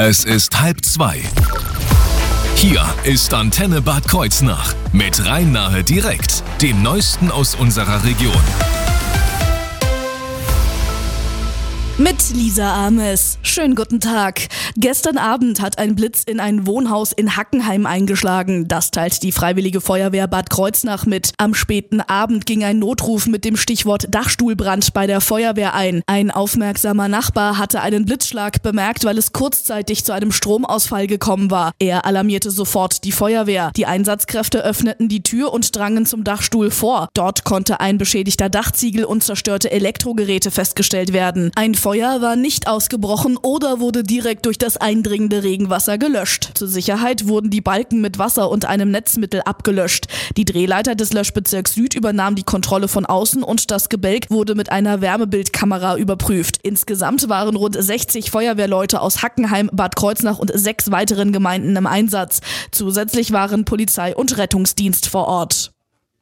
Es ist 1:30. Hier ist Antenne Bad Kreuznach mit Rhein-Nahe direkt, dem Neuesten aus unserer Region. Mit Lisa Ames. Schönen guten Tag. Gestern Abend hat ein Blitz in ein Wohnhaus in Hackenheim eingeschlagen. Das teilt die Freiwillige Feuerwehr Bad Kreuznach mit. Am späten Abend ging ein Notruf mit dem Stichwort Dachstuhlbrand bei der Feuerwehr ein. Ein aufmerksamer Nachbar hatte einen Blitzschlag bemerkt, weil es kurzzeitig zu einem Stromausfall gekommen war. Er alarmierte sofort die Feuerwehr. Die Einsatzkräfte öffneten die Tür und drangen zum Dachstuhl vor. Dort konnte ein beschädigter Dachziegel und zerstörte Elektrogeräte festgestellt werden. Ein Feuer war nicht ausgebrochen oder wurde direkt durch das eindringende Regenwasser gelöscht. Zur Sicherheit wurden die Balken mit Wasser und einem Netzmittel abgelöscht. Die Drehleiter des Löschbezirks Süd übernahm die Kontrolle von außen und das Gebälk wurde mit einer Wärmebildkamera überprüft. Insgesamt waren rund 60 Feuerwehrleute aus Hackenheim, Bad Kreuznach und 6 weiteren Gemeinden im Einsatz. Zusätzlich waren Polizei und Rettungsdienst vor Ort.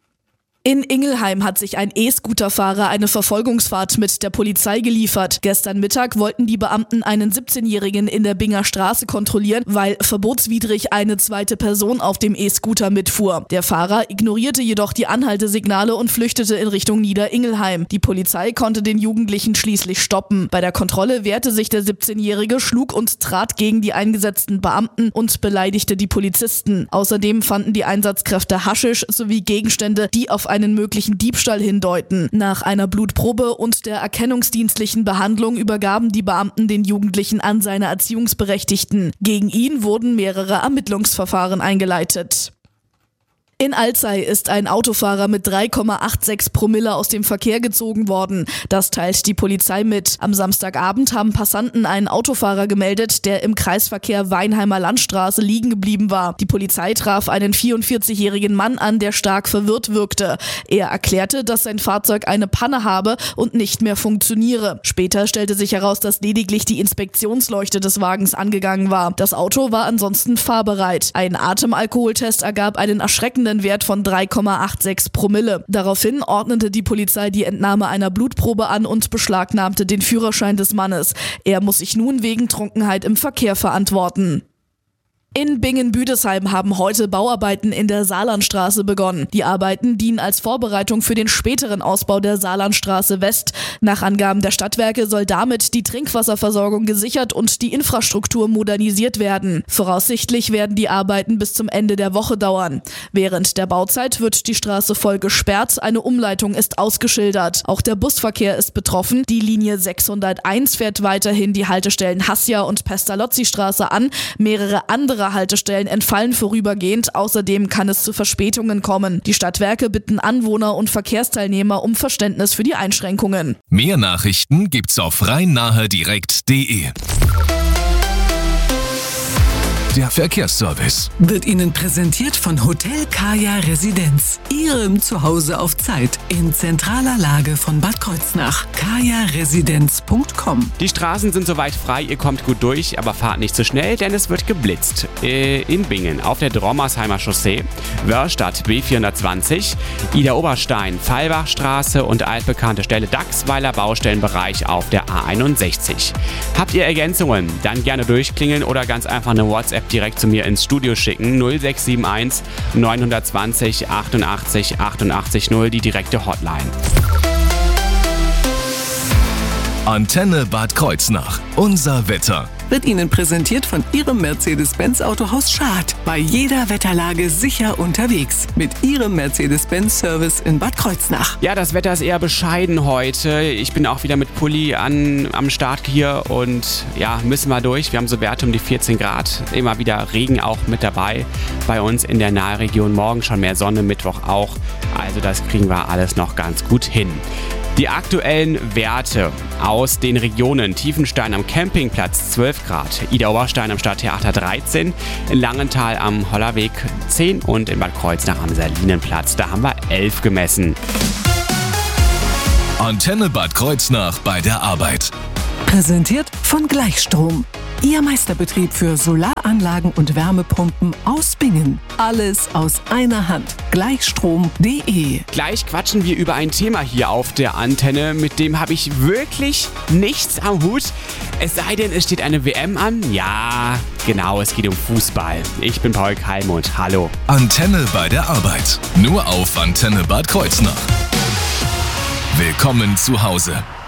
In Ingelheim hat sich ein E-Scooter-Fahrer eine Verfolgungsfahrt mit der Polizei geliefert. Gestern Mittag wollten die Beamten einen 17-Jährigen in der Binger Straße kontrollieren, weil verbotswidrig eine zweite Person auf dem E-Scooter mitfuhr. Der Fahrer ignorierte jedoch die Anhaltesignale und flüchtete in Richtung Nieder-Ingelheim. Die Polizei konnte den Jugendlichen schließlich stoppen. Bei der Kontrolle wehrte sich der 17-Jährige, schlug und trat gegen die eingesetzten Beamten und beleidigte die Polizisten. Außerdem fanden die Einsatzkräfte Haschisch sowie Gegenstände, die auf einen möglichen Diebstahl hindeuten. Nach einer Blutprobe und der erkennungsdienstlichen Behandlung übergaben die Beamten den Jugendlichen an seine Erziehungsberechtigten. Gegen ihn wurden mehrere Ermittlungsverfahren eingeleitet. In Alzey ist ein Autofahrer mit 3,86 Promille aus dem Verkehr gezogen worden. Das teilt die Polizei mit. Am Samstagabend haben Passanten einen Autofahrer gemeldet, der im Kreisverkehr Weinheimer Landstraße liegen geblieben war. Die Polizei traf einen 44-jährigen Mann an, der stark verwirrt wirkte. Er erklärte, dass sein Fahrzeug eine Panne habe und nicht mehr funktioniere. Später stellte sich heraus, dass lediglich die Inspektionsleuchte des Wagens angegangen war. Das Auto war ansonsten fahrbereit. Ein Atemalkoholtest ergab einen erschreckenden Wert von 3,86 Promille. Daraufhin ordnete die Polizei die Entnahme einer Blutprobe an und beschlagnahmte den Führerschein des Mannes. Er muss sich nun wegen Trunkenheit im Verkehr verantworten. In Bingen-Büdesheim haben heute Bauarbeiten in der Saarlandstraße begonnen. Die Arbeiten dienen als Vorbereitung für den späteren Ausbau der Saarlandstraße West. Nach Angaben der Stadtwerke soll damit die Trinkwasserversorgung gesichert und die Infrastruktur modernisiert werden. Voraussichtlich werden die Arbeiten bis zum Ende der Woche dauern. Während der Bauzeit wird die Straße voll gesperrt, eine Umleitung ist ausgeschildert. Auch der Busverkehr ist betroffen. Die Linie 601 fährt weiterhin die Haltestellen Hassia und Pestalozzi-Straße an. Mehrere andere Haltestellen entfallen vorübergehend, außerdem kann es zu Verspätungen kommen. Die Stadtwerke bitten Anwohner und Verkehrsteilnehmer um Verständnis für die Einschränkungen. Mehr Nachrichten gibt's auf rhein-nahe-direkt.de. Der Verkehrsservice wird Ihnen präsentiert von Hotel Kaya Residenz. Ihrem Zuhause auf Zeit in zentraler Lage von Bad Kreuznach. kajaresidenz.com. Die Straßen sind soweit frei, ihr kommt gut durch, aber fahrt nicht zu schnell, denn es wird geblitzt. In Bingen auf der Drommersheimer Chaussee, Wörstadt B420, Ida-Oberstein, Fallbachstraße und altbekannte Stelle Dachsweiler Baustellenbereich auf der A61. Habt ihr Ergänzungen? Dann gerne durchklingeln oder ganz einfach eine WhatsApp direkt zu mir ins Studio schicken. 0671 920 88 88 0, die direkte Hotline. Antenne Bad Kreuznach. Unser Wetter. Wird Ihnen präsentiert von Ihrem Mercedes-Benz Autohaus Schad. Bei jeder Wetterlage sicher unterwegs. Mit Ihrem Mercedes-Benz-Service in Bad Kreuznach. Ja, das Wetter ist eher bescheiden heute. Ich bin auch wieder mit Pulli am Start hier und ja, müssen wir durch. Wir haben so Werte um die 14 Grad. Immer wieder Regen auch mit dabei. Bei uns in der Nahregion morgen schon mehr Sonne, Mittwoch auch. Also das kriegen wir alles noch ganz gut hin. Die aktuellen Werte aus den Regionen: Tiefenstein am Campingplatz 12 Grad, Ida-Oberstein am Stadttheater 13, in Langenthal am Hollerweg 10 und in Bad Kreuznach am Salinenplatz, da haben wir 11 gemessen. Antenne Bad Kreuznach bei der Arbeit. Präsentiert von Gleichstrom. Ihr Meisterbetrieb für Solaranlagen und Wärmepumpen aus Bingen. Alles aus einer Hand. Gleichstrom.de. Gleich quatschen wir über ein Thema hier auf der Antenne, mit dem habe ich wirklich nichts am Hut. Es sei denn, es steht eine WM an. Ja, genau, es geht um Fußball. Ich bin Paul Kalmuth. Hallo. Antenne bei der Arbeit. Nur auf Antenne Bad Kreuznach. Willkommen zu Hause.